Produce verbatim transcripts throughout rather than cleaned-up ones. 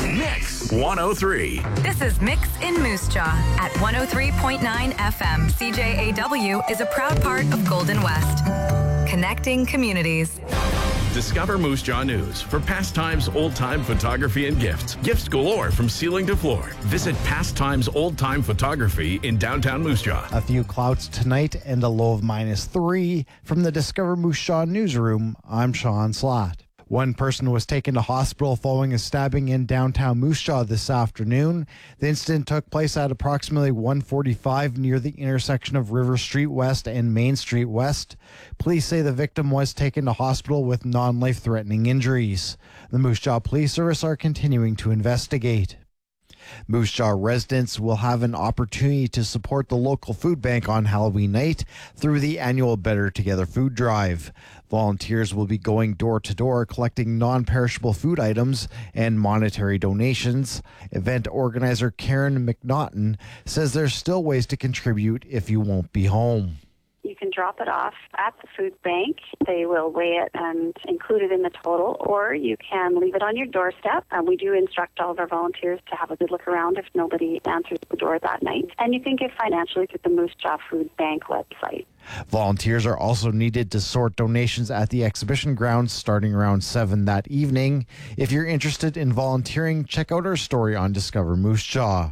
Mix one oh three. This is Mix in Moose Jaw at one oh three point nine F M. C J A W is a proud part of Golden West. Connecting communities. Discover Moose Jaw News for Pastimes Old Time Photography and Gifts. Gifts galore from ceiling to floor. Visit Pastimes Old Time Photography in downtown Moose Jaw. A few clouds tonight and a low of minus three. From the Discover Moose Jaw newsroom, I'm Sean Slott. One person was taken to hospital following a stabbing in downtown Moose Jaw this afternoon. The incident took place at approximately one forty-five near the intersection of River Street West and Main Street West. Police say the victim was taken to hospital with non-life-threatening injuries. The Moose Jaw Police Service are continuing to investigate. Moose Jaw residents will have an opportunity to support the local food bank on Halloween night through the annual Better Together food drive. Volunteers will be going door to door collecting non-perishable food items and monetary donations. Event organizer Karen McNaughton says there's still ways to contribute if you won't be home. You can drop it off at the food bank. They will weigh it and include it in the total, or you can leave it on your doorstep. And we do instruct all of our volunteers to have a good look around if nobody answers the door that night. And you can give financially through the Moose Jaw Food Bank website. Volunteers are also needed to sort donations at the exhibition grounds starting around seven that evening. If you're interested in volunteering, check out our story on Discover Moose Jaw.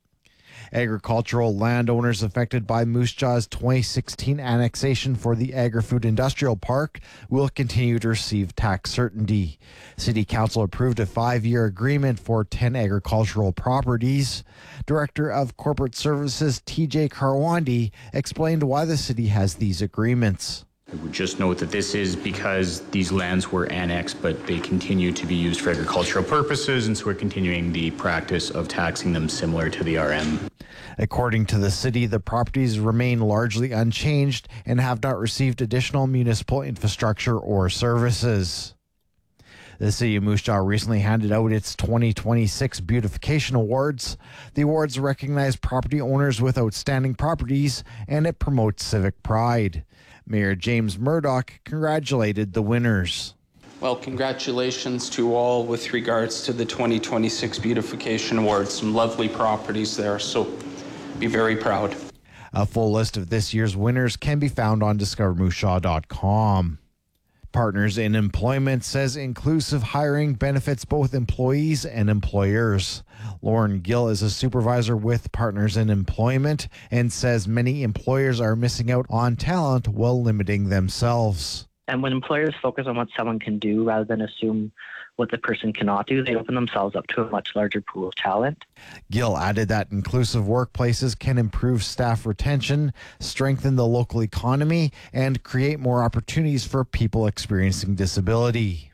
Agricultural landowners affected by Moose Jaw's twenty sixteen annexation for the Agri-Food Industrial Park will continue to receive tax certainty. City Council approved a five-year agreement for ten agricultural properties. Director of Corporate Services T J Karwandi explained why the city has these agreements. I would just note that this is because these lands were annexed, but they continue to be used for agricultural purposes, and so we're continuing the practice of taxing them similar to the R M. According to the city, the properties remain largely unchanged and have not received additional municipal infrastructure or services. The City of Moose Jaw recently handed out its twenty twenty-six Beautification Awards. The awards recognize property owners with outstanding properties, and it promotes civic pride. Mayor James Murdoch congratulated the winners. Well, congratulations to all with regards to the twenty twenty-six Beautification Awards. Some lovely properties there, so be very proud. A full list of this year's winners can be found on discover moose jaw dot com. Partners in Employment says inclusive hiring benefits both employees and employers. Lauren Gill is a supervisor with Partners in Employment and says many employers are missing out on talent while limiting themselves. And when employers focus on what someone can do rather than assume what the person cannot do, they open themselves up to a much larger pool of talent. Gill added that inclusive workplaces can improve staff retention, strengthen the local economy, and create more opportunities for people experiencing disability.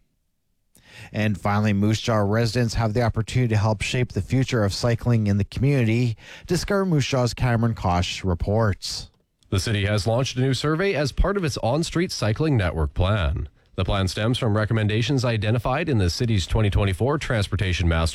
And finally, Moose Jaw residents have the opportunity to help shape the future of cycling in the community. Discover Moose Jaw's Cameron Kosh reports. The city has launched a new survey as part of its on-street cycling network plan. The plan stems from recommendations identified in the city's twenty twenty-four Transportation Master